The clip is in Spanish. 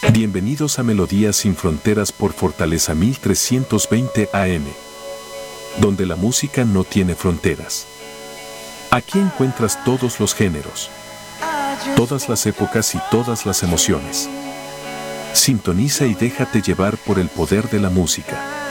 Bienvenidos a Melodías sin Fronteras por Fortaleza 1320 AM, donde la música no tiene fronteras. Aquí encuentras todos los géneros, todas las épocas y todas las emociones. Sintoniza y déjate llevar por el poder de la música.